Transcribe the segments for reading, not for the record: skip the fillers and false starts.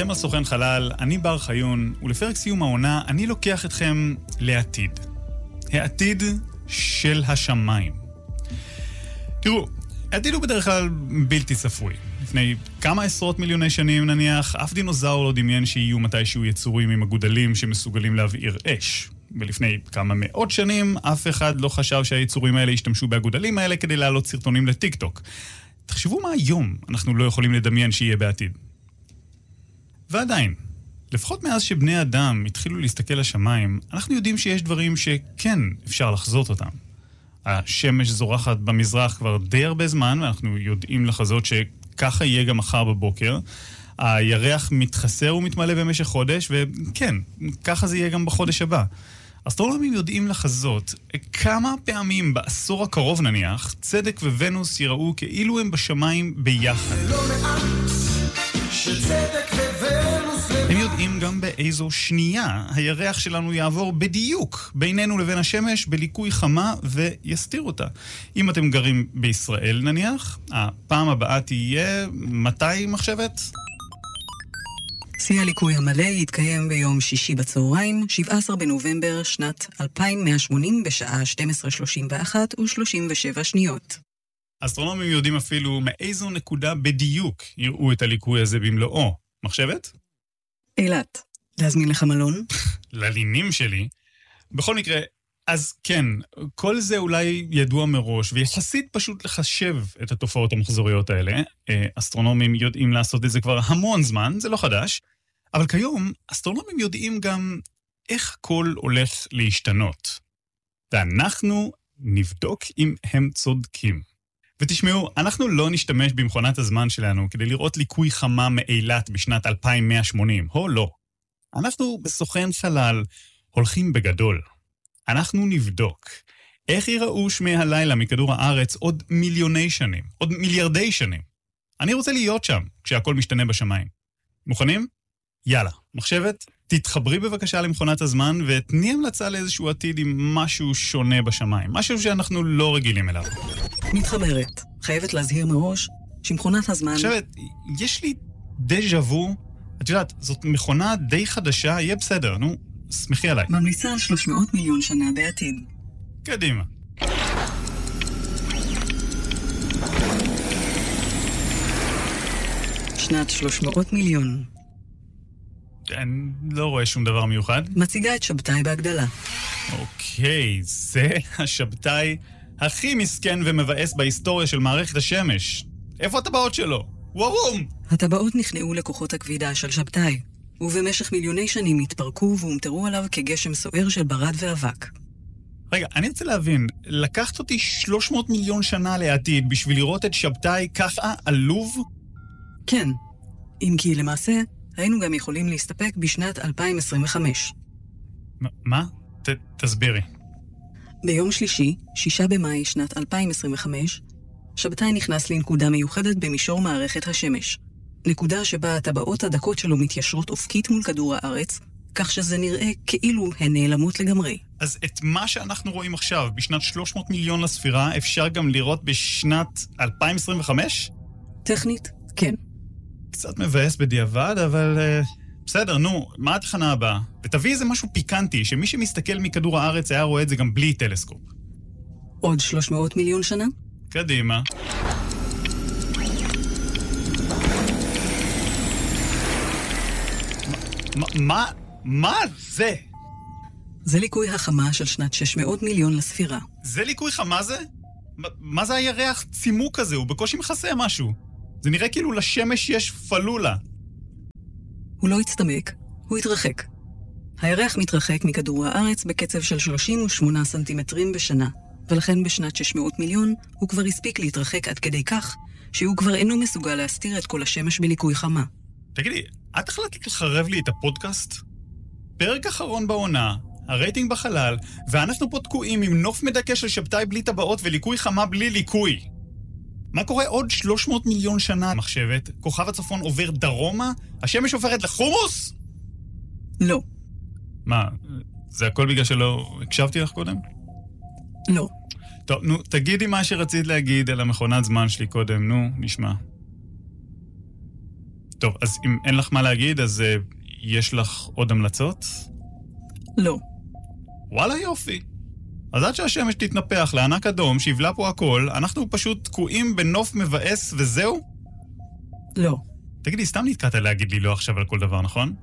אתם על סוכן חלל, אני בר חיון, ולפרק סיום העונה אני לוקח אתכם לעתיד. העתיד של השמיים. תראו, העתיד הוא בדרך כלל בלתי צפוי. לפני כמה עשרות מיליוני שנים נניח, אף דינוזאור לא דמיין שיהיו מתישהו יצורים עם אגודלים שמסוגלים להבעיר אש. ולפני כמה מאות שנים, אף אחד לא חשב שהיצורים האלה ישתמשו באגודלים האלה כדי להעלות סרטונים לטיק-טוק. תחשבו מה היום אנחנו לא יכולים לדמיין שיהיה בעתיד. ועדיין, לפחות מאז שבני אדם התחילו להסתכל לשמיים, אנחנו יודעים שיש דברים שכן אפשר לחזות אותם. השמש זורחת במזרח כבר די הרבה זמן, ואנחנו יודעים לחזות שככה יהיה גם מחר בבוקר. הירח מתחסר ומתמלא במשך חודש, וכן, ככה זה יהיה גם בחודש הבא. אסטרונומים יודעים לחזות כמה פעמים בעשור הקרוב נניח, צדק וונוס יראו כאילו הם בשמיים ביחד. הם יודעים גם באיזו שנייה הירח שלנו יעבור בדיוק בינינו לבין השמש בליקוי חמה ויסתיר אותה. אם אתם גרים בישראל נניח, הפעם הבאה תהיה מתי מחשבת? שיא הליקוי המלא יתקיים ביום שישי בצהריים, 17 בנובמבר שנת 2180 בשעה 12:31 ו-37 שניות. אסטרונומים יודעים אפילו מאיזו נקודה בדיוק יראו את הליקוי הזה במלואו. מחשבת? אילת, להזמין לך מלון? ללינים שלי. בכל מקרה, אז כן, כל זה אולי ידוע מראש, ויחסית פשוט לחשב את התופעות המחזוריות האלה. אסטרונומים יודעים לעשות את זה כבר המון זמן, זה לא חדש. אבל כיום, אסטרונומים יודעים גם איך הכל הולך להשתנות. ואנחנו נבדוק אם הם צודקים. ותשמעו, אנחנו לא נשתמש במכונת הזמן שלנו כדי לראות ליקוי חמה מאילת בשנת 2180, או לא. אנחנו בסוכן חלל הולכים בגדול. אנחנו נבדוק איך ייראו שמי הלילה מכדור הארץ עוד מיליוני שנים, עוד מיליארדי שנים. אני רוצה להיות שם כשהכל משתנה בשמיים. מוכנים? יאללה, מחשבת, תתחברי בבקשה למכונת הזמן ותני המלצה לאיזשהו עתיד עם משהו שונה בשמיים, משהו שאנחנו לא רגילים אליו. מתחברת. חייבת להזהיר מראש שמכונת הזמן... מחשבת, יש לי דז'ה וו, את יודעת, זאת מכונה די חדשה, יהיה בסדר, נו, שמחי עליי. ממליצה על 300 מיליון שנה בעתיד. קדימה. שנת 300 מיליון. אני לא רואה שום דבר מיוחד. מציגה את שבתאי בהגדלה. אוקיי, זה השבתאי הכי מסכן ומבאס בהיסטוריה של מערכת השמש. איפה הטבעות שלו? ווארום! הטבעות נכנעו לכוחות הכבידה של שבתאי, ובמשך מיליוני שנים התפרקו והומטרו עליו כגשם סוער של ברד ואבק. רגע, אני רוצה להבין, לקחת אותי 300 מיליון שנה לעתיד בשביל לראות את שבתאי ככה עלוב? כן, אם כי למעשה היינו גם יכולים להסתפק בשנת 2025. מה? תסבירי. ביום שלישי, 6 במאי שנת 2025, שבתאי נכנס לנקודה מיוחדת במישור מערכת השמש. נקודה שבה הטבעות הדקות שלו מתיישרות אופקית מול כדור הארץ, כך שזה נראה כאילו הן נעלמות לגמרי. אז את מה שאנחנו רואים עכשיו, בשנת 300 מיליון לספירה, אפשר גם לראות בשנת 2025? טכנית, כן. קצת מבאס בדיעבד, אבל בסדר, נו, מה התחנה הבאה? ותביא איזה משהו פיקנטי, שמי שמסתכל מכדור הארץ היה רואה את זה גם בלי טלסקופ. עוד 300 מיליון שנה? קדימה. מה זה? זה ליקוי החמה של שנת 600 מיליון לספירה. זה ליקוי חמה זה? מה זה הירח צימוק הזה? הוא בקושי מכסה משהו. זה נראה כאילו לשמש יש פלולה. הוא לא הצטמק, הוא התרחק. הירח מתרחק מכדור הארץ בקצב של 38 סנטימטרים בשנה, ולכן בשנת 600 מיליון הוא כבר הספיק להתרחק עד כדי כך שהוא כבר אינו מסוגל להסתיר את כל השמש בליקוי חמה. תגידי, את החלטת לחרב לי את הפודקאסט? פרק אחרון בעונה, הרייטינג בחלל, ואנחנו פה תקועים עם נוף מדכא של שבתאי בלי טבעות וליקוי חמה בלי ליקוי. מה קורה עוד 300 מיליון שנה, מחשבת? כוכב הצפון עובר דרומה? השמש עוברת לחומוס? לא. מה, זה הכל בגלל שלא הקשבתי לך קודם? לא. טוב, נו, תגידי מה שרצית להגיד על המכונת זמן שלי קודם, נו, נשמע. טוב, אז אם אין לך מה להגיד, אז יש לך עוד המלצות? לא. וואלה יופי. אז עד שהשמש תתנפח לענק אדום שיבלה פה הכל, אנחנו פשוט תקועים בנוף מבאס וזהו? לא. תגידי, סתם נתקעת להגיד לי לא עכשיו על כל דבר, נכון?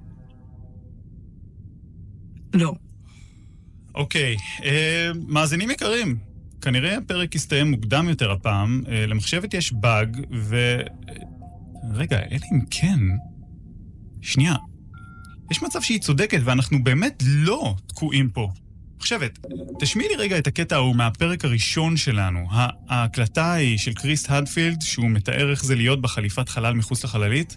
לא. אוקיי, מאזינים יקרים, כנראה הפרק יסתיים מוקדם יותר הפעם, למחשבת יש באג, רגע, אלא אם כן... שנייה, יש מצב שהיא צודקת ואנחנו באמת לא תקועים פה. מחשבת, תשמיעי לי רגע את הקטע ההוא מהפרק הראשון שלנו, ההקלטה היא של קריס הדפילד, שהוא מתאר איך זה להיות בחליפת חלל מחוץ לחללית.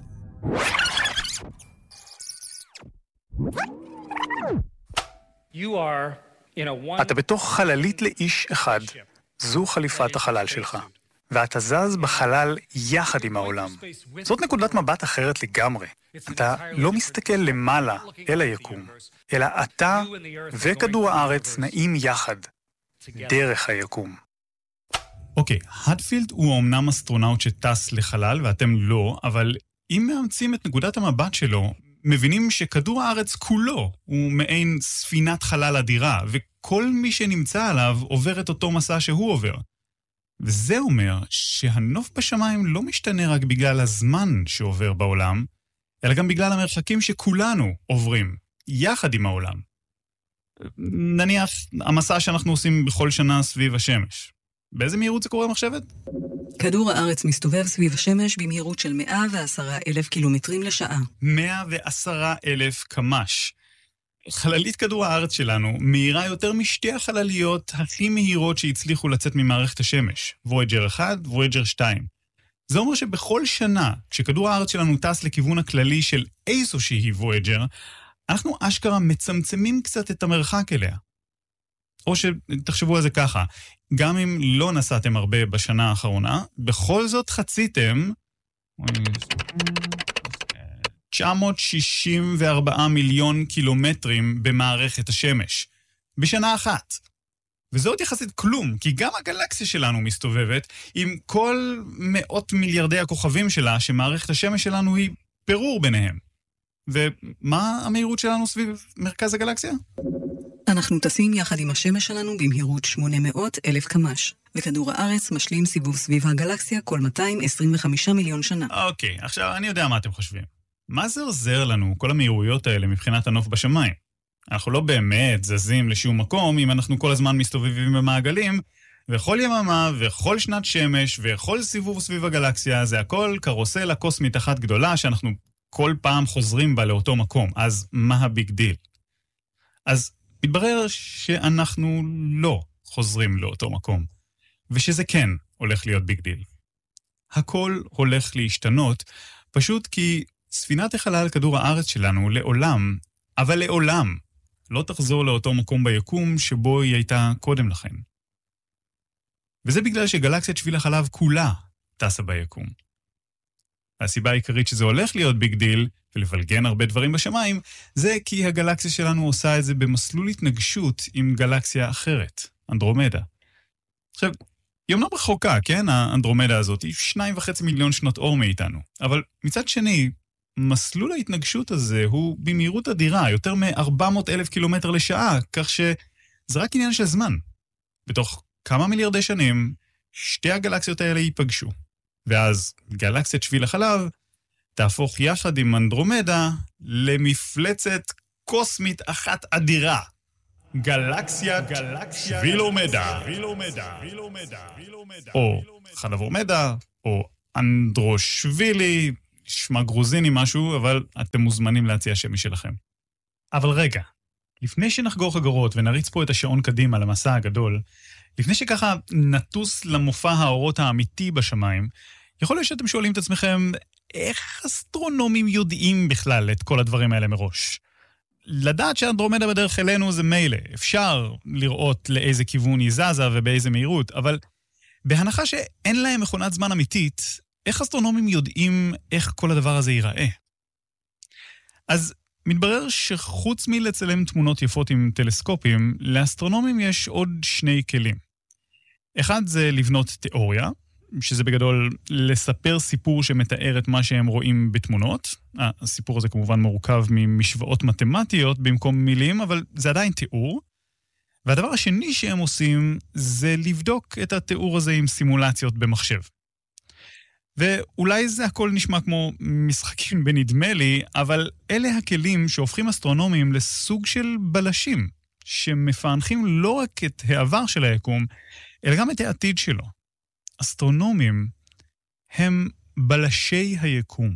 אתה בתוך חללית לאיש אחד, זו חליפת החלל שלך, ואתה זז בחלל יחד עם העולם. זאת נקודת מבט אחרת לגמרי. אתה לא מסתכל למעלה אל היקום, אלא אתה וכדור הארץ נעים יחד, דרך היקום. אוקיי, הדפילד הוא אומנם אסטרונאוט שטס לחלל ואתם לא, אבל אם מאמצים את נקודת המבט שלו, מבינים שכדור הארץ כולו הוא מעין ספינת חלל אדירה, וכל מי שנמצא עליו עובר את אותו מסע שהוא עובר. וזה אומר שהנוף בשמיים לא משתנה רק בגלל הזמן שעובר בעולם, אלא גם בגלל המרחקים שכולנו עוברים, יחד עם העולם. נניח, המסע שאנחנו עושים בכל שנה סביב השמש. באיזה מהירות זה קורה מחשבת? כדור הארץ מסתובב סביב השמש במהירות של 110,000 קילומטרים לשעה. 110,000 קמ"ש. חללית כדור הארץ שלנו מהירה יותר משתי החלליות הכי מהירות שהצליחו לצאת ממערכת השמש. וויג'ר 1, וויג'ר 2. זה אומר שבכל שנה, כשכדור הארץ שלנו טס לכיוון הכללי של איזו שהיא וויג'ר, אנחנו אשכרה מצמצמים קצת את המרחק אליה. או שתחשבו על זה ככה, גם אם לא נסעתם הרבה בשנה האחרונה, בכל זאת חציתם 964 מיליון קילומטרים במערכת השמש, בשנה אחת. וזה עוד יחסית כלום, כי גם הגלקסיה שלנו מסתובבת עם כל מאות מיליארדי הכוכבים שלה, שמערכת השמש שלנו היא פירור ביניהם. ומה המהירות שלנו סביב מרכז הגלקסיה? אנחנו טסים יחד עם השמש שלנו במהירות 800,000 קמ"ש, וכדור הארץ משלים סיבוב סביב הגלקסיה כל 225 מיליון שנה. אוקיי, עכשיו אני יודע מה אתם חושבים. מה זה עוזר לנו, כל המהירויות האלה, מבחינת הנוף בשמיים? אנחנו לא באמת זזים לשום מקום אם אנחנו כל הזמן מסתובבים במעגלים, וכל יממה וכל שנת שמש וכל סיבוב סביב הגלקסיה, זה הכל קרוסלה קוסמית אחת גדולה שאנחנו כל פעם חוזרים בה לאותו מקום. אז מה הביג דיל? אז מתברר שאנחנו לא חוזרים לאותו מקום, ושזה כן הולך להיות ביג דיל. הכל הולך להשתנות, פשוט כי ספינת החלל כדור הארץ שלנו לעולם, אבל לעולם, לא תחזור לאותו מקום ביקום שבו היא הייתה קודם לכן. וזה בגלל שגלקסיית שביל החלב כולה טסה ביקום. הסיבה העיקרית שזה הולך להיות ביג דיל, ולבלגן הרבה דברים בשמיים, זה כי הגלקסיה שלנו עושה את זה במסלול התנגשות עם גלקסיה אחרת, אנדרומדה. עכשיו, היא אומנם רחוקה, כן? האנדרומדה הזאת היא 2.5 מיליון שנות אור מאיתנו. אבל מצד שני, מסלול ההתנגשות הזה הוא במהירות אדירה, יותר מ-400,000 קילומטר לשעה, כך שזה רק עניין של זמן. בתוך כמה מיליארדי שנים, שתי הגלקסיות האלה ייפגשו. ואז גלקסיית שביל החלב תהפוך יחד עם אנדרומדה למפלצת קוסמית אחת אדירה. גלקסיית שבילומדה. או חלברומדה, או אנדרושבילי, שמה גרוזיני משהו, אבל אתם מוזמנים להציע שם משלכם. אבל רגע, לפני שנחגור חגורות ונריץ פה את השעון קדימה למסע הגדול, לפני שככה נטוס למופע האורות האמיתי בשמיים, יכול להיות שאתם שואלים את עצמכם, איך אסטרונומים יודעים בכלל את כל הדברים האלה מראש? לדעת שאנדרומדה בדרך אלינו זה מילא, אפשר לראות לאיזה כיוון היא זזה ובאיזה מהירות, אבל בהנחה שאין להם מכונת זמן אמיתית, איך אסטרונומים יודעים איך כל הדבר הזה ייראה? אז מתברר שחוץ מלצלם תמונות יפות עם טלסקופים, לאסטרונומים יש עוד שני כלים. אחד זה לבנות תיאוריה, שזה בגדול לספר סיפור שמתאר את מה שהם רואים בתמונות. הסיפור הזה כמובן מורכב ממשוואות מתמטיות במקום מילים, אבל זה עדיין תיאור. והדבר השני שהם עושים זה לבדוק את התיאור הזה עם סימולציות במחשב. ואולי זה הכל נשמע כמו משחקים בנדמה לי, אבל אלה הכלים שהופכים אסטרונומים לסוג של בלשים, שמפענחים לא רק את העבר של היקום, אלא גם את העתיד שלו. אסטרונומים הם בלשי היקום.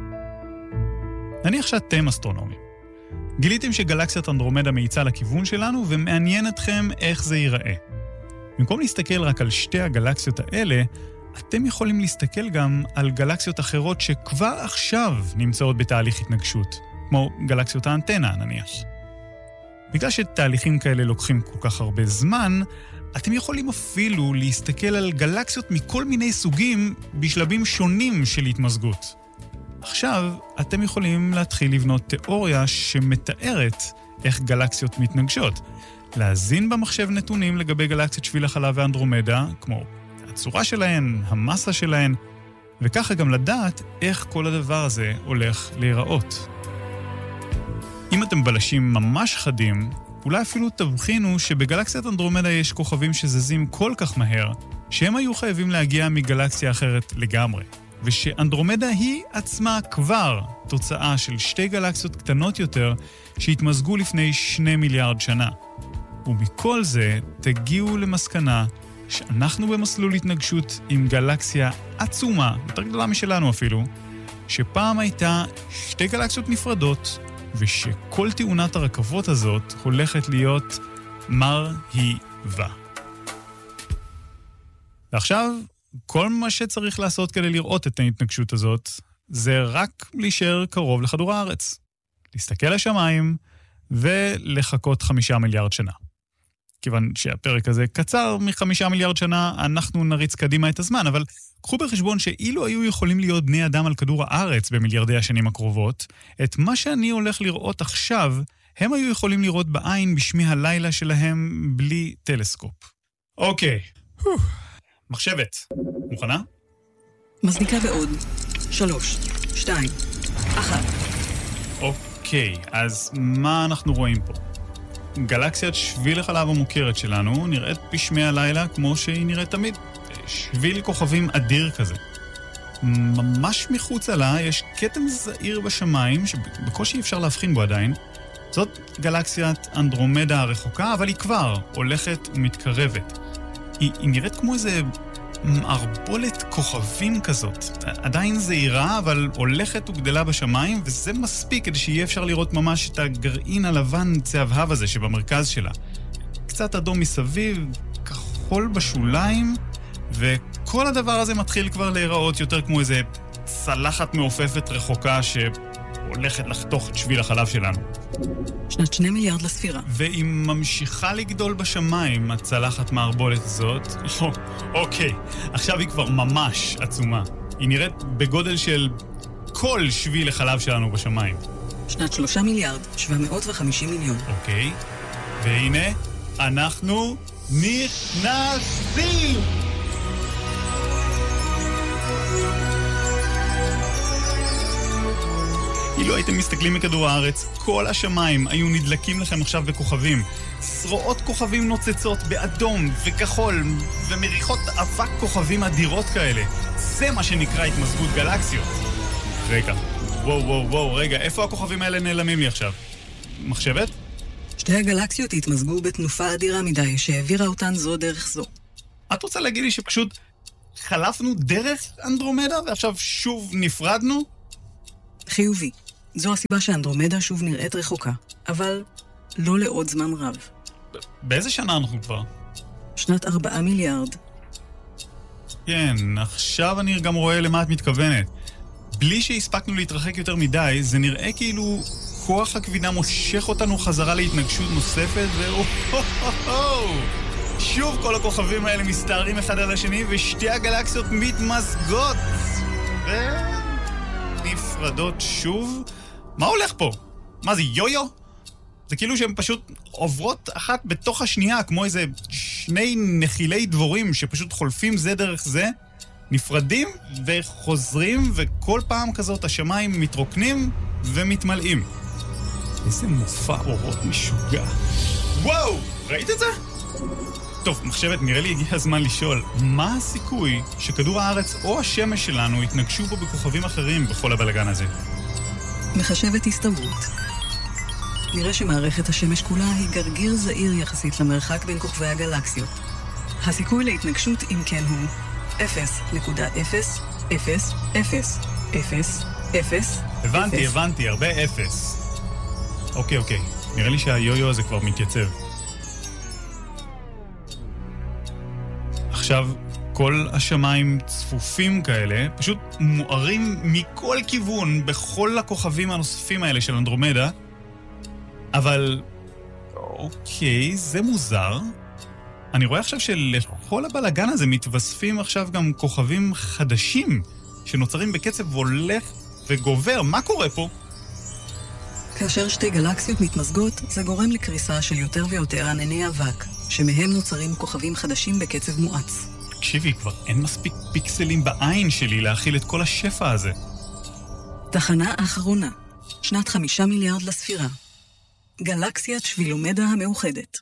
נניח שאתם אסטרונומים. גיליתם שגלקסיית אנדרומדה מאיצה לכיוון שלנו, ומעניין אתכם איך זה ייראה. במקום להסתכל רק על שתי הגלקסיות האלה, אתם יכולים להסתכל גם על גלקסיות אחרות שכבר עכשיו נמצאות בתהליך התנגשות, כמו גלקסיות האנטנה נניח. בגלל שתהליכים כאלה לוקחים כל כך הרבה זמן, אתם יכולים אפילו להסתכל על גלקסיות מכל מיני סוגים בשלבים שונים של התמזגות. עכשיו אתם יכולים להתחיל לבנות תיאוריה שמתארת איך גלקסיות מתנגשות. להזין במחשב נתונים לגבי גלקסיות שביל החלב ואנדרומדה, כמו הצורה שלהן, המסה שלהן, וככה גם לדעת איך כל הדבר הזה הולך להיראות. אם אתם בלשים ממש חדים, אולי אפילו תבחינו שבגלקסיית אנדרומדה יש כוכבים שזזים כל כך מהר, שהם היו חייבים להגיע מגלקסיה אחרת לגמרי, ושאנדרומדה היא עצמה כבר תוצאה של שתי גלקסיות קטנות יותר שהתמזגו לפני 2 מיליארד שנה. ומכל זה תגיעו למסקנה שאנחנו במסלול התנגשות עם גלקסיה עצומה, יותר גדולה משלנו אפילו, שפעם הייתה שתי גלקסיות נפרדות, ושכל תאונת הרכבות הזאת הולכת להיות מרהיבה. ועכשיו, כל מה שצריך לעשות כדי לראות את ההתנגשות הזאת, זה רק להישאר קרוב לכדור הארץ. להסתכל לשמיים ולחכות 5 מיליארד שנה. כיוון שהפרק הזה קצר מ5 מיליארד שנה, אנחנו נריץ קדימה את הזמן, אבל קחו בחשבון שאילו היו יכולים להיות בני אדם על כדור הארץ במיליארדי השנים הקרובות, את מה שאני הולך לראות עכשיו, הם היו יכולים לראות בעין בשמי הלילה שלהם בלי טלסקופ. אוקיי, מחשבת, מוכנה? מזניקה בעוד 3, 2, 1. אוקיי, אז מה אנחנו רואים פה? גלקסיית שביל החלב המוכרת שלנו נראית בשמי הלילה כמו שהיא נראית תמיד. שביל כוכבים אדיר כזה. ממש מחוץ עלה יש קטן זעיר בשמיים שבקושי אפשר להבחין בו עדיין. זאת גלקסיית אנדרומדה הרחוקה, אבל היא כבר הולכת ומתקרבת. היא נראית כמו איזה מערבולת כוכבים כזאת. עדיין זעירה, אבל הולכת וגדלה בשמיים, וזה מספיק כדי שיהיה אפשר לראות ממש את הגרעין הלבן צהבהב הזה שבמרכז שלה. קצת אדום מסביב, כחול בשוליים, וכל הדבר הזה מתחיל כבר להיראות יותר כמו איזה צלחת מעופפת רחוקה שהולכת לחתוך את שביל החלב שלנו. שנת 2 מיליארד לספירה. והיא ממשיכה לגדול בשמיים, הצלחת מערבולת הזאת. אוקיי, עכשיו היא כבר ממש עצומה. היא נראית בגודל של כל שביל החלב שלנו בשמיים. שנת 3 מיליארד, 750 מיליון. אוקיי, והנה אנחנו נכנסים! אילו הייתם מסתכלים מכדור הארץ, כל השמיים היו נדלקים לכם עכשיו בכוכבים. שרועות כוכבים נוצצות באדום וכחול, ומריחות אבק כוכבים אדירות כאלה. זה מה שנקרא התמזגות גלקסיות. רגע, וואו, רגע, איפה הכוכבים האלה נעלמים לי עכשיו? מחשבת? שתי הגלקסיות התמזגו בתנופה אדירה מדי, שהעבירה אותן זו דרך זו. את רוצה להגיד לי שפשוט חלפנו דרך אנדרומדה ועכשיו שוב נפרדנו? חיובי. זו הסיבה שאנדרומדה שוב נראית רחוקה, אבל לא לעוד זמן רב. באיזה שנה אנחנו כבר? שנת 4 מיליארד. כן, עכשיו אני גם רואה למה את מתכוונת. בלי שהספקנו להתרחק יותר מדי, זה נראה כאילו כוח הכבידה מושך אותנו חזרה להתנגשות נוספת, שוב כל הכוכבים האלה מסתערים אחד על השני, ושתי הגלקסיות מתמזגות. נפרדות שוב. מה הולך פה? מה זה, יו-יו? זה כאילו שהן פשוט עוברות אחת בתוך השנייה, כמו איזה שני נחילי דבורים שפשוט חולפים זה דרך זה. נפרדים וחוזרים, וכל פעם כזאת השמיים מתרוקנים ומתמלאים. איזה מופע אורות משוגע. וואו! ראית את זה? טוב, מחשבת, נראה לי הגיע הזמן לשאול, מה הסיכוי שכדור הארץ או השמש שלנו יתנגשו בו בכוכבים אחרים בכל הבלגן הזה? מחשבת הסתברות. נראה שמערכת השמש כולה היא גרגיר זעיר יחסית למרחק בין כוכבי הגלקסיות. הסיכוי להתנגשות אם כן הוא 0.0000000. הבנתי, הרבה אפס. אוקיי. נראה לי שהיו-יו הזה כבר מתייצב. עכשיו, כל השמיים צפופים כאלה, פשוט מוארים מכל כיוון בכל הכוכבים הנוספים האלה של אנדרומדה. אבל, אוקיי, זה מוזר. אני רואה עכשיו שלכל הבלגן הזה מתווספים עכשיו גם כוכבים חדשים, שנוצרים בקצב הולך וגובר. מה קורה פה? כאשר שתי גלקסיות מתמזגות, זה גורם לקריסה של יותר ויותר ענני אבק, שמהם נוצרים כוכבים חדשים בקצב מואץ. תקשיבי, כבר אין מספיק פיקסלים בעין שלי להכיל את כל השפע הזה. תחנה האחרונה, שנת 5 מיליארד לספירה. גלקסיית שבילומדה המאוחדת.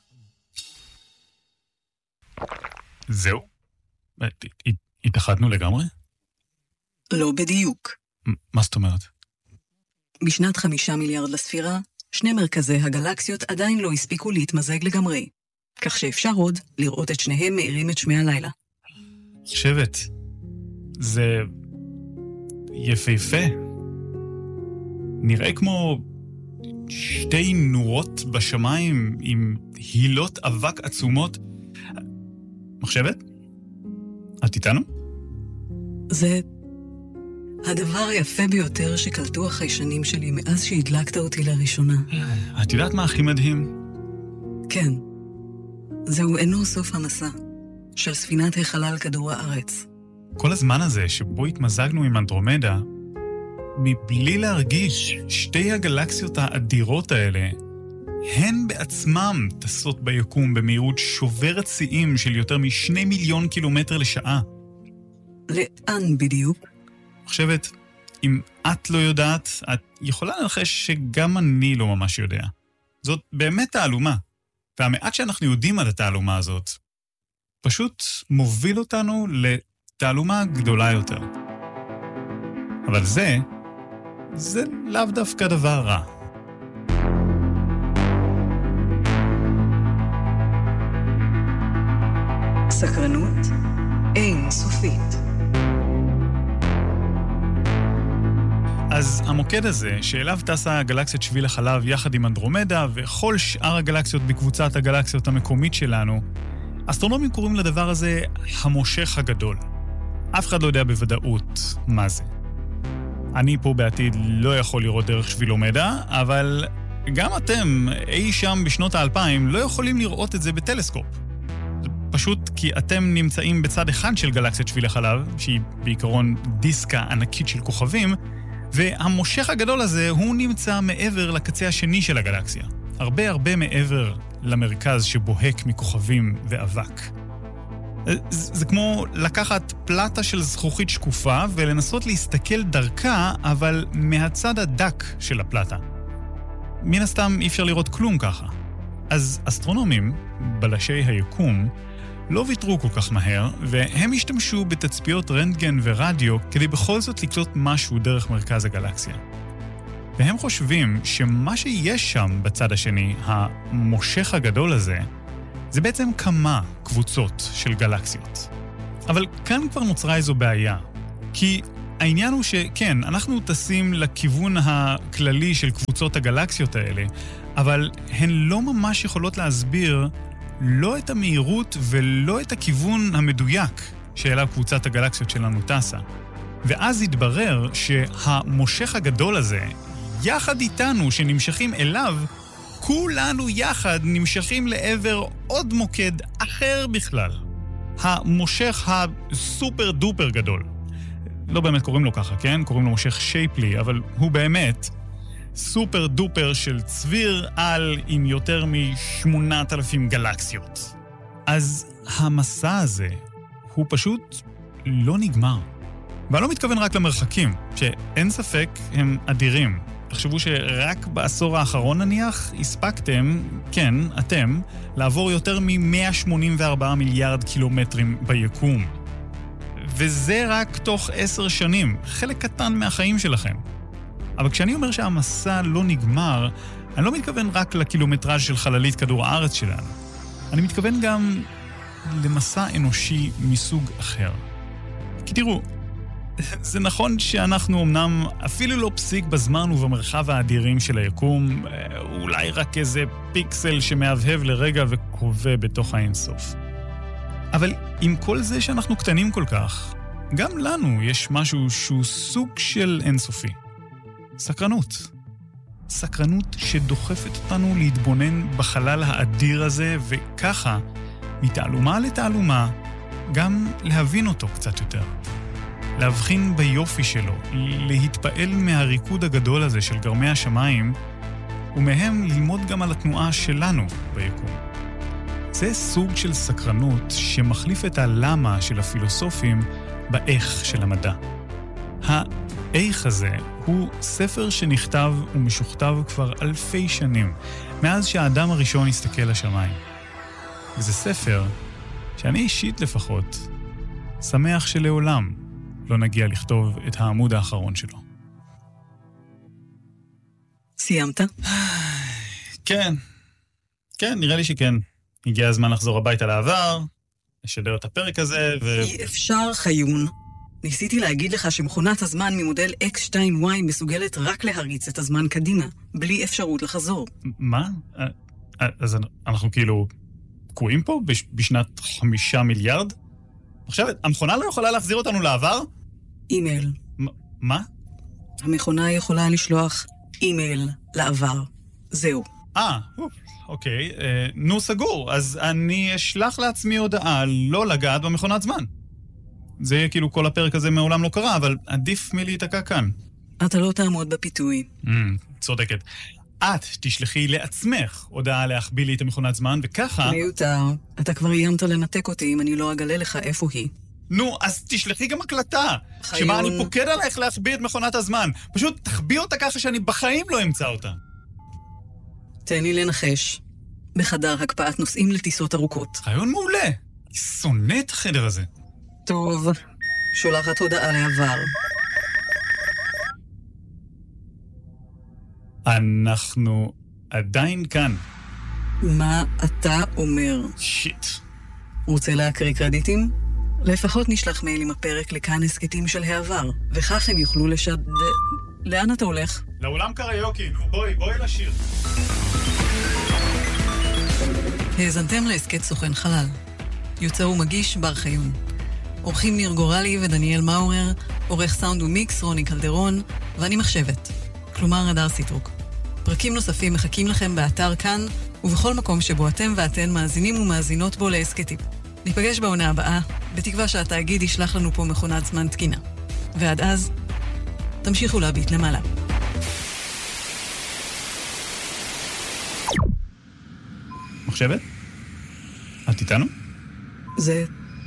זהו? התאחדנו לגמרי? לא בדיוק. מה זאת אומרת? בשנת 5 מיליארד לספירה, שני מרכזי הגלקסיות עדיין לא הספיקו להתמזג לגמרי, כך שאפשר עוד לראות את שניהם מאירים את שמי הלילה. שבט, זה יפהפה. נראה כמו שתי נורות בשמיים עם הילות אבק עצומות. מחשבת? את איתנו? זה הדבר היפה ביותר שקלטו החיישנים שלי מאז שהדלקת אותי לראשונה. את יודעת מה הכי מדהים? כן. זהו אינו סוף המסע של ספינת החלל כדור הארץ. כל הזמן הזה שבו התמזגנו עם אנדרומדה, מבלי להרגיש שתי הגלקסיות האדירות האלה, הן בעצמם טסות ביקום במהירות שוברת שיאים של יותר מ2 מיליון קילומטר לשעה. לאן בדיוק? מחשבת, אם את לא יודעת, את יכולה לנחש שגם אני לא ממש יודע. זאת באמת תעלומה, והמעט שאנחנו יודעים על התעלומה הזאת, פשוט מוביל אותנו לתעלומה גדולה יותר. אבל זה לאו דווקא דבר רע. סקרנות אין סופית. אז המוקד הזה, שאליו טסה גלקסיית שביל החלב יחד עם אנדרומדה וכל שאר הגלקסיות בקבוצת הגלקסיות המקומית שלנו, אסטרונומים קוראים לדבר הזה המושך הגדול. אף אחד לא יודע בוודאות מה זה. אני פה בעתיד לא יכול לראות דרך שבילומדה, אבל גם אתם אי שם בשנות ה-2000 לא יכולים לראות את זה בטלסקופ. זה פשוט כי אתם נמצאים בצד אחד של גלקסיית שביל החלב, שהיא בעיקרון דיסקה ענקית של כוכבים, והמושך הגדול הזה הוא נמצא מעבר לקצה השני של הגלקסיה. הרבה מעבר למרכז שבוהק מכוכבים ואבק. זה כמו לקחת פלטה של זכוכית שקופה ולנסות להסתכל דרכה, אבל מהצד הדק של הפלטה. מן הסתם אי אפשר לראות כלום ככה. אז אסטרונומים, בלשי היקום, לא ויתרו כל כך מהר, והם השתמשו בתצפיות רנטגן ורדיו כדי בכל זאת לקלוט משהו דרך מרכז הגלקסיה. והם חושבים שמה שיש שם בצד השני, המושך הגדול הזה, זה בעצם כמה קבוצות של גלקסיות. אבל כאן כבר נוצרה איזו בעיה. כי העניין הוא שכן, אנחנו טסים לכיוון הכללי של קבוצות הגלקסיות האלה, אבל הן לא ממש יכולות להסביר לא את המהירות ולא את הכיוון המדויק שאליו קבוצת הגלקסיות שלנו טסה. ואז התברר שהמושך הגדול הזה, יחד איתנו שנמשכים אליו, כולנו יחד נמשכים לעבר עוד מוקד אחר בכלל. המושך הסופר דופר גדול. לא באמת קוראים לו ככה, כן? קוראים לו מושך שייפלי, אבל הוא באמת סופר דופר של צביר על עם יותר מ8,000 גלקסיות. אז המסע הזה הוא פשוט לא נגמר. ואני לא מתכוון רק למרחקים, שאין ספק הם אדירים. תחשבו שרק בעשור האחרון נניח, הספקתם, כן, אתם, לעבור יותר מ-184 מיליארד קילומטרים ביקום. וזה רק תוך 10 שנים, חלק קטן מהחיים שלכם. אבל כשאני אומר שהמסע לא נגמר, אני לא מתכוון רק לקילומטראז' של חללית כדור הארץ שלנו. אני מתכוון גם למסע אנושי מסוג אחר. כי תראו, זה נכון שאנחנו אמנם אפילו לא פסיק בזמן ובמרחב האדירים של היקום, אולי רק איזה פיקסל שמהבהב לרגע וקובע בתוך האינסוף. אבל עם כל זה שאנחנו קטנים כל כך, גם לנו יש משהו שהוא סוג של אינסופי. סקרנות. סקרנות שדוחפת אותנו להתבונן בחלל האדיר הזה, וככה, מתעלומה לתעלומה, גם להבין אותו קצת יותר. להבחין ביופי שלו, להתפעל מהריקוד הגדול הזה של גרמי השמיים, ומהם ללמוד גם על התנועה שלנו ביקום. זה סוג של סקרנות שמחליף את הלמה של הפילוסופים באיך של המדע. האיך הזה הוא ספר שנכתב ומשוכתב כבר אלפי שנים, מאז שהאדם הראשון הסתכל לשמיים. וזה ספר שאני אישית לפחות שמח שלעולם לא נגיע לכתוב את העמוד האחרון שלו. סיימת? כן. כן, נראה לי שכן. הגיע הזמן לחזור הביתה לעבר, לשדר את הפרק הזה אי אפשר, חיון. ניסיתי להגיד לך שמכונת הזמן ממודל X2Y מסוגלת רק להריץ את הזמן קדימה, בלי אפשרות לחזור. מה? אז אנחנו כאילו תקועים פה בשנת 5 מיליארד? עכשיו, המכונה לא יכולה להחזיר אותנו לעבר? אימייל. מה? המכונה יכולה לשלוח אימייל לעבר. זהו. אוקיי. נו, סגור. אז אני אשלח לעצמי הודעה לא לגעת במכונת זמן. זה יהיה כאילו כל הפרק הזה מעולם לא קרה, אבל עדיף מי להתעקע כאן. אתה לא תעמוד בפיתוי. צודקת. את תשלחי לעצמך הודעה להחביא לי את המכונת זמן, וככה... מיותר. אתה כבר איימת לנתק אותי אם אני לא אגלה לך איפה היא. נו, אז תשלחי גם הקלטה. שבה אני פוקד עליך להחביא את מכונת הזמן. פשוט תחביא אותה ככה שאני בחיים לא אמצא אותה. תן לי לנחש. בחדר הקפאת נוסעים לטיסות ארוכות. רעיון מעולה. אני שונא את החדר הזה. טוב, שולחת הודעה לעבר. אנחנו עדיין כאן. מה אתה אומר? שיט. רוצה להקריא קרדיטים? לפחות נשלח מייל עם הפרק לכאן הסקטים של העבר, וכך הם יוכלו לאן אתה הולך? לאולם קריוקי, בואי לשיר. האזנתם להסקט סוכן חלל. יוצר ומגיש בר חיון. עורכים ניר גורלי ודניאל מאורר, עורך סאונד ומיקס רוני קלדרון, ואני מחשבת. כלומר הדר סיטרוק. פרקים נוספים מחכים לכם באתר כאן, ובכל מקום שבו אתם ואתן מאזינים ומאזינות בו להסקטים. ניפגש בעונה הבאה, בתקווה שהתאגיד ישלח לנו פה מכונת זמן תקינה. ועד אז, תמשיכו להביט למעלה. מחשבת? את איתנו? זה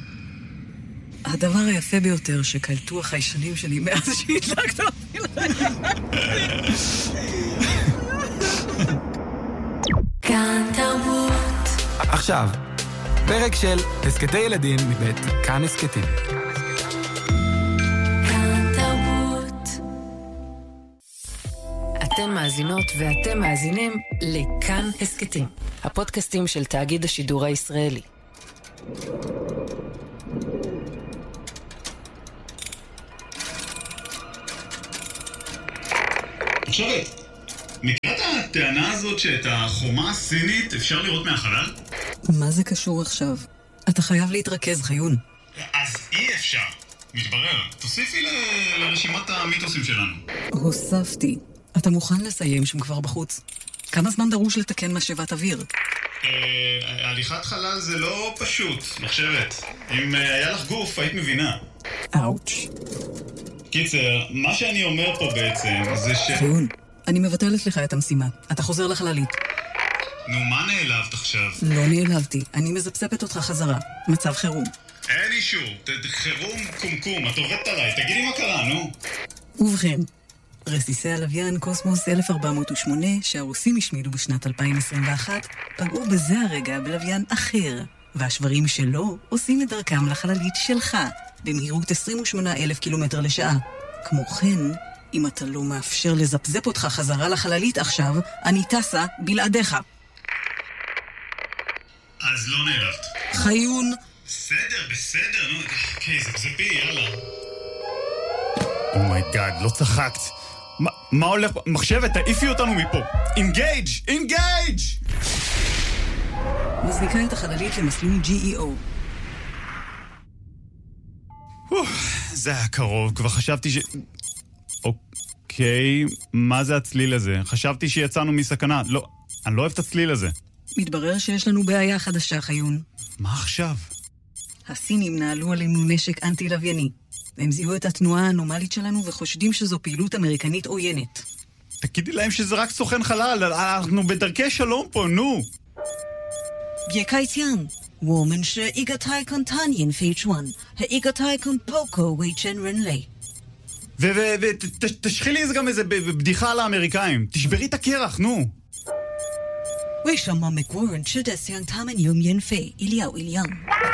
הדבר היפה ביותר שקלטו החיישנים שלי מאז שהדלקת אותי להם. כאן תרבות. עכשיו, פרק של הסקטי ילדים מבית כאן הסקטים. כאן תרבות. אתם מאזינות ואתם מאזינים לכאן הסקטים, הפודקאסטים של תאגיד השידור הישראלי. מחשבת, מכירת הטענה הזאת שאת החומה הסינית אפשר לראות מהחלל? מה זה קשור עכשיו? אתה חייב להתרכז, חיון. אז אי אפשר. מתברר. תוסיפי לרשימת המיתוסים שלנו. הוספתי. אתה מוכן לסיים שם כבר בחוץ? כמה זמן דרוש לתקן משאבת אוויר? הליכת חלל זה לא פשוט, מחשבת. אם היה לך גוף, היית מבינה. אאוץ'. קיצר, מה שאני אומר פה בעצם זה חיון, אני מבטלת לך את המשימה. אתה חוזר לחללית. נו, מה נעלבת עכשיו? לא נעלבתי. אני מזפספת אותך חזרה. מצב חירום. אין אישור, חירום קומקום, את עובדת עליי, תגידי מה קרה, נו. ובכן, רסיסי הלוויין קוסמוס 1408 שהרוסים השמידו בשנת 2021 פגעו בזה הרגע בלוויין אחר, והשברים שלו עושים את דרכם לחללית שלך במהירות 28,000 קילומטר לשעה. כמו כן, אם אתה לא מאפשר לזפזפ אותך חזרה לחללית עכשיו, אני טסה בלעדיך. אז לא נעלבת. חיון. בסדר, נו, אוקיי, זפזפי, יאללה. אומייגאד, לא צחקת. מה הולך? מחשבת, תעיפי אותנו מפה. אינגייג'! מזניקה את החללית למסלול GEO. זה היה קרוב, כבר חשבתי אוקיי, מה זה הצליל הזה? חשבתי שיצאנו מסכנה. לא, אני לא אוהב את הצליל הזה. מתברר שיש לנו בעיה חדשה, חיון. מה עכשיו? הסינים נעלו עלינו נשק אנטי-לווייני. הם זיהו את התנועה האנומלית שלנו וחושדים שזו פעילות אמריקנית עוינת. תגידי להם שזה רק סוכן חלל, אנחנו בדרכי שלום פה, נו. 别开枪，我们是一个太空探险飞船和一个太空报告为真人类。 ותשחי לי גם איזה בדיחה על האמריקאים. תשברי את הקרח, נו. 为什么美国人吃的像他们有免费医疗一样？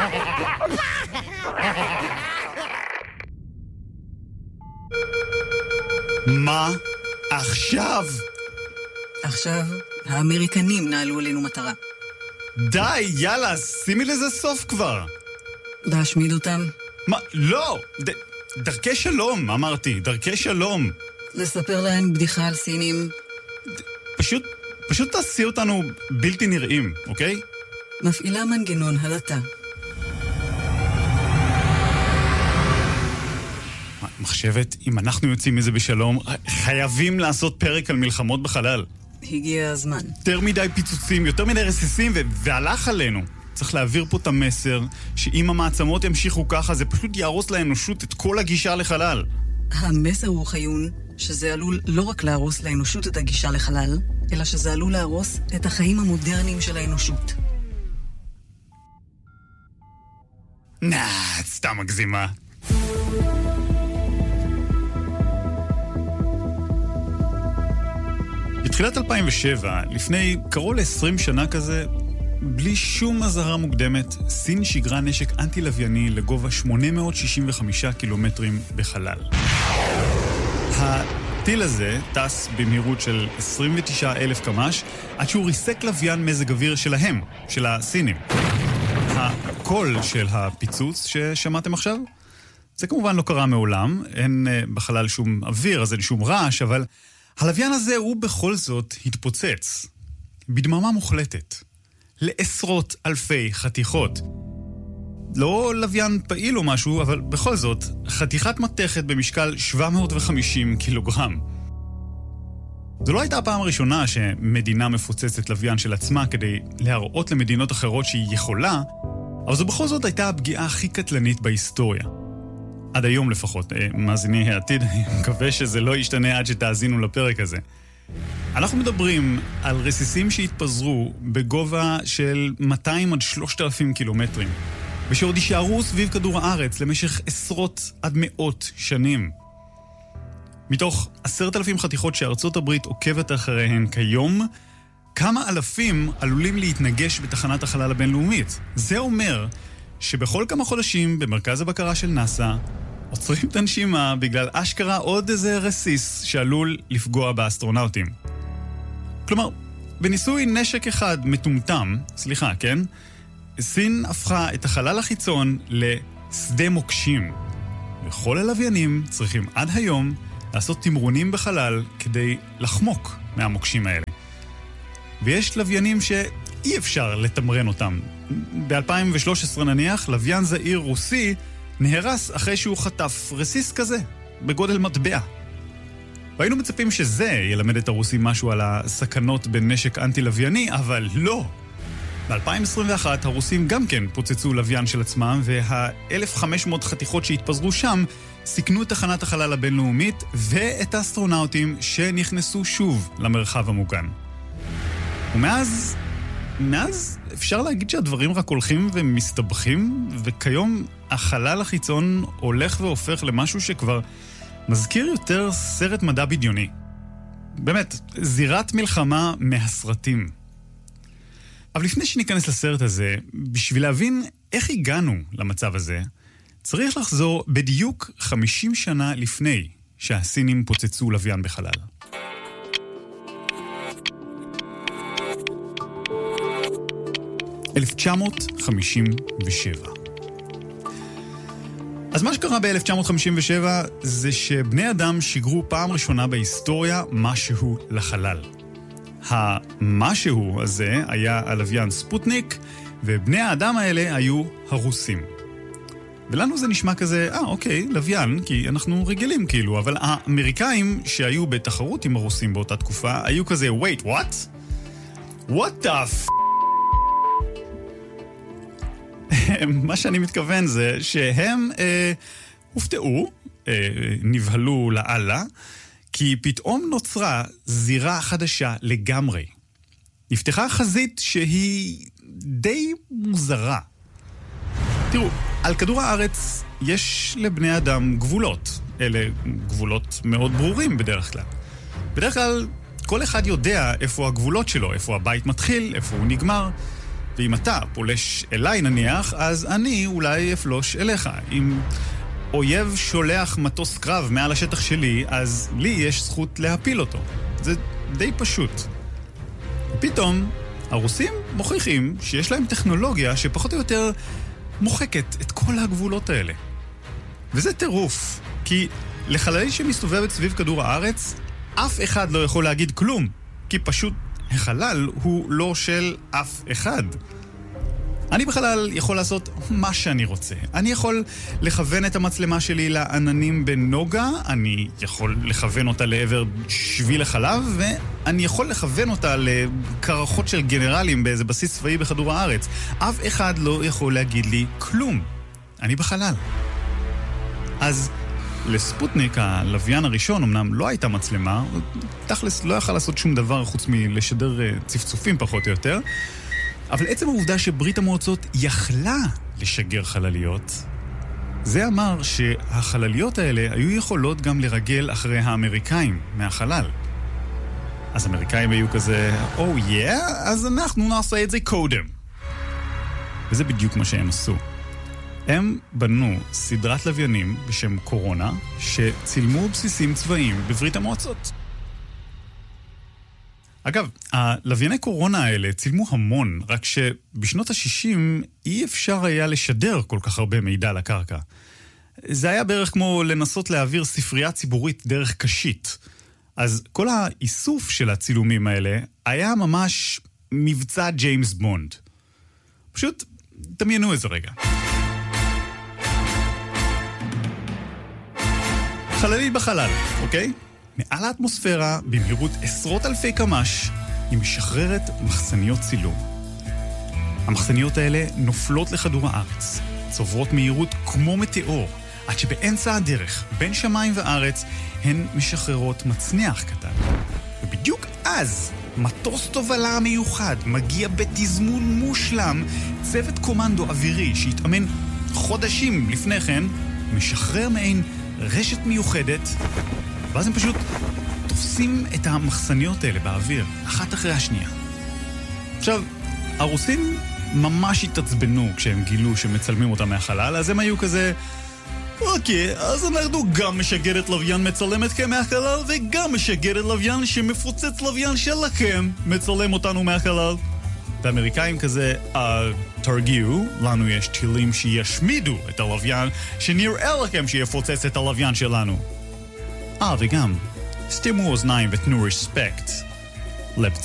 מה? עכשיו? עכשיו, האמריקנים נעלו עלינו מטרה. די, יאללה, שימי לזה סוף כבר. להשמיד אותם? מה? לא! דרכי שלום, אמרתי, דרכי שלום. לספר להם בדיחה על סינים? פשוט תעשי אותנו בלתי נראים, אוקיי? מפעילה מנגנון הלטה. מחשבת, אם אנחנו יוצאים מזה בשלום, חייבים לעשות פרק על מלחמות בחלל. הגיע הזמן. יותר מדי פיצוצים, יותר מדי רסיסים, והלך עלינו. צריך להעביר פה את המסר שאם המעצמות ימשיכו ככה, זה פשוט יהרוס לאנושות את כל הגישה לחלל. המסר הוא, חיון, שזה עלול לא רק להרוס לאנושות את הגישה לחלל, אלא שזה עלול להרוס את החיים המודרניים של האנושות. סתם מגזימה. בתחילת 2007, לפני קרוב ל-20 שנה כזה, בלי שום אזהרה מוקדמת, סין שיגרה נשק אנטי-לווייני לגובה 865 קילומטרים בחלל. הטיל הזה טס במהירות של 29,000 קמ"ש, עד שהוא ריסק לוויין מזג אוויר שלהם, של הסינים. הקול של הפיצוץ ששמעתם עכשיו, זה כמובן לא קרה מעולם, אין בחלל שום אוויר, אז אין שום רעש, אבל הלוויין הזה הוא בכל זאת התפוצץ, בדממה מוחלטת, לעשרות אלפי חתיכות. לא לוויין פעיל או משהו, אבל בכל זאת, חתיכת מתכת במשקל 750 קילוגרם. זו לא הייתה הפעם הראשונה שמדינה מפוצצת לוויין של עצמה כדי להראות למדינות אחרות שהיא יכולה, אבל זו בכל זאת הייתה הפגיעה הכי קטלנית בהיסטוריה. עד היום לפחות, מאזיני העתיד, אני מקווה שזה לא ישתנה עד שתאזינו לפרק הזה. אנחנו מדברים על רסיסים שהתפזרו בגובה של 200 עד 3,000 קילומטרים, ושעוד יישארו סביב כדור הארץ למשך עשרות עד מאות שנים. מתוך 10,000 חתיכות שארצות הברית עוקבת אחריהן כיום, כמה אלפים עלולים להתנגש בתחנת החלל הבינלאומית. זה אומר שבכל כמה חודשים במרכז הבקרה של נאסא עוצרים את הנשימה בגלל אשכרה עוד איזה רסיס שעלול לפגוע באסטרונאוטים. כלומר, בניסוי נשק אחד מטומטם, כן? סין הפכה את החלל החיצון לשדה מוקשים. וכל הלוויינים צריכים עד היום לעשות תמרונים בחלל כדי לחמוק מהמוקשים האלה. ויש לוויינים שאי אפשר לתמרן אותם. ב-2013 נניח, לוויין זעיר רוסי נהרס אחרי שהוא חטף רסיס כזה, בגודל מטבע. והיינו מצפים שזה ילמד את הרוסים משהו על הסכנות בנשק אנטי-לווייני, אבל לא. ב-2021 הרוסים גם כן פוצצו לוויין של עצמם, וה-1,500 חתיכות שהתפזרו שם סיכנו את תחנת החלל הבינלאומית ואת האסטרונאוטים שנכנסו שוב למרחב המוגן. ומאז מאז אפשר להגיד שהדברים רק הולכים ומסתבכים, וכיום החלל החיצון הולך והופך למשהו שכבר מזכיר יותר סרט מדע בדיוני. באמת, זירת מלחמה מהסרטים. אבל לפני שניכנס לסרט הזה, בשביל להבין איך הגענו למצב הזה, צריך לחזור בדיוק 50 שנה לפני שהסינים פוצצו לוויין בחלל. ב-1957. אז מה שקרה ב-1957 זה שבני אדם שיגרו פעם ראשונה בהיסטוריה משהו לחלל. המשהו הזה היה הלוויין ספוטניק, ובני האדם האלה היו הרוסים. ולנו זה נשמע כזה, אוקיי, לוויין, כי אנחנו רגילים כאילו, אבל האמריקאים שהיו בתחרות עם הרוסים באותה תקופה, היו כזה, wait, what? What the f... מה שאני מתכוון זה שהם הופתעו, נבהלו לאללה, כי פתאום נוצרה זירה חדשה לגמרי. נפתחה חזית שהיא די מוזרה. תראו, על כדור הארץ יש לבני אדם גבולות. אלה גבולות מאוד ברורים בדרך כלל. בדרך כלל כל אחד יודע איפה הגבולות שלו, איפה הבית מתחיל, איפה הוא נגמר. ואם אתה פולש אליי נניח, אז אני אולי אפלוש אליך. אם אויב שולח מטוס קרב מעל השטח שלי, אז לי יש זכות להפיל אותו. זה די פשוט. פתאום הרוסים מוכיחים שיש להם טכנולוגיה שפחות או יותר מוחקת את כל הגבולות האלה. וזה טירוף, כי לחללית שמסתובבת סביב כדור הארץ, אף אחד לא יכול להגיד כלום, כי פשוט החלל הוא לא של אף אחד. אני בחלל יכול לעשות מה שאני רוצה. אני יכול לכוון את המצלמה שלי לעננים בנוגה, אני יכול לכוון אותה לעבר שביל החלב, ואני יכול לכוון אותה לקרחות של גנרלים באיזה בסיס צבאי בכדור הארץ. אף אחד לא יכול להגיד לי כלום. אני בחלל. אז לספוטניק, הלוויין הראשון, אמנם לא הייתה מצלמה, תכלס לא יכל לעשות שום דבר חוץ מלשדר צפצופים פחות או יותר, אבל עצם העובדה שברית המועצות יכלה לשגר חלליות, זה אמר שהחלליות האלה היו יכולות גם לרגל אחרי האמריקאים מהחלל. אז האמריקאים היו כזה, אז אנחנו נעשה את זה קודם. וזה בדיוק מה שהם עשו. הם בנו סדרת לוויינים בשם קורונה, שצילמו בסיסים צבאיים בברית המועצות. אגב, הלווייני קורונה האלה צילמו המון, רק שבשנות ה-60 אי אפשר היה לשדר כל כך הרבה מידע לקרקע. זה היה בערך כמו לנסות להעביר ספרייה ציבורית דרך קשית. אז כל האיסוף של הצילומים האלה היה ממש מבצע ג'יימס בונד. פשוט דמיינו איזה רגע. חללית בחלל, אוקיי? מעל האטמוספירה, במהירות עשרות אלפי קמ"ש, היא משחררת מחסניות צילום. המחסניות האלה נופלות לכדור הארץ, צוברות מהירות כמו מטאור, עד שבאמצע הדרך, בין שמיים וארץ, הן משחררות מצנח קטן. ובדיוק אז, מטוס תובלה מיוחד מגיע בתזמון מושלם, צוות קומנדו אווירי שהתאמן חודשים לפני כן, משחרר מעין רשת מיוחדת, ואז הם פשוט תופסים את המחסניות האלה באוויר, אחת אחרי השנייה. עכשיו, הרוסים ממש התעצבנו כשהם גילו שמצלמים אותם מהחלל, אז הם היו כזה, אוקיי, אז אנחנו גם משגרת לוויין מצלמת מהחלל, וגם משגרת לוויין שמפוצץ לוויין שלכם מצלם אותנו מהחלל. והאמריקאים כזה, תרגיעו, לנו יש טילים שישמידו את הלוויין, שנראה לכם שיפוצץ את הלוויין שלנו. וגם, סתימו אוזניים ותנו רספקט לבצע